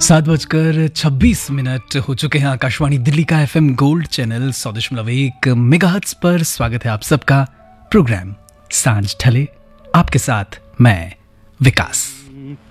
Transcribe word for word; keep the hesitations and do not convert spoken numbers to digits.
सात बजकर छब्बीस मिनट हो चुके हैं। आकाशवाणी दिल्ली का एफएम गोल्ड चैनल सौ दशमलव एक मेगाहर्ट्ज पर स्वागत है आप सबका। प्रोग्राम सांझ ढले, आपके साथ मैं विकास।